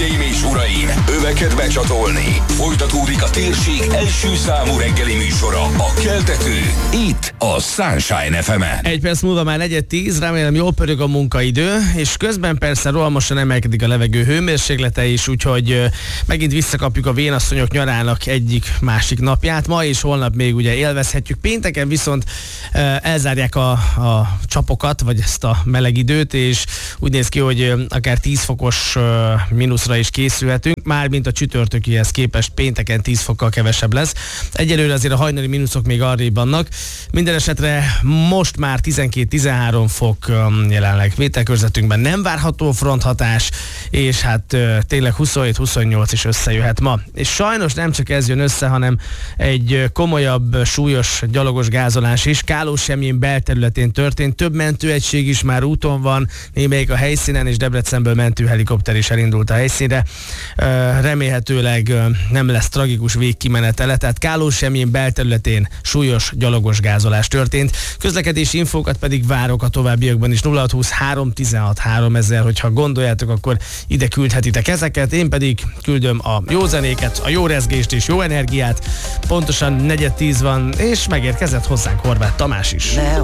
Hölgyeim és uraim, öveket becsatolni. Folytatódik a térség első számú reggeli műsora, a Keltető, itt a Sunshine FM-en. 1 perc múlva már 9:10, remélem jól pörög a munkaidő, és közben persze rohamosan emelkedik a levegő hőmérséklete is, úgyhogy megint visszakapjuk a vénasszonyok nyarának egyik-másik napját. Ma és holnap még ugye élvezhetjük. Pénteken viszont elzárják a csapokat, vagy ezt a meleg időt, és úgy néz ki, hogy akár 10 fokos mínuszra is készülhetünk, mármint a csütörtökihez képest pénteken 10 fokkal kevesebb lesz. Egyelőre azért a hajnali mínuszok még arrébb vannak. Minden esetre most már 12-13 fok jelenleg vételkörzetünkben nem várható fronthatás, és hát tényleg 27-28 is összejöhet ma. És sajnos nem csak ez jön össze, hanem egy komolyabb, súlyos gyalogos gázolás is. Kálósemjén belterületén történt, több mentőegység is már úton van, némelyik a helyszínen, és Debrecenből mentőhelikopter is elindult a helyszínre. Remélhetőleg nem lesz tragikus végkimenetele, tehát Kálósemjén belterületén súlyos gyalogos gázolás történt. Közlekedési infókat pedig várok a továbbiakban is. 0620 316 3000, hogyha gondoljátok, akkor ide küldhetitek ezeket, én pedig küldöm a jó zenéket, a jó rezgést és jó energiát. Pontosan 9:10 van, és megérkezett hozzánk Horváth Tamás is.